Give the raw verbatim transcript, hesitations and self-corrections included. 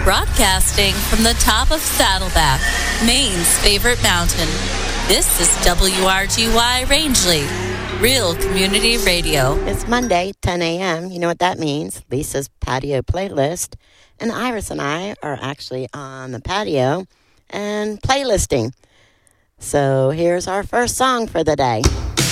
Broadcasting from the top of Saddleback, Maine's favorite mountain. This is W R G Y Rangeley, Real Community Radio. It's Monday, ten a.m. You know what that means. Lisa's patio playlist. And Iris and I are actually on the patio and playlisting. So here's our first song for the day.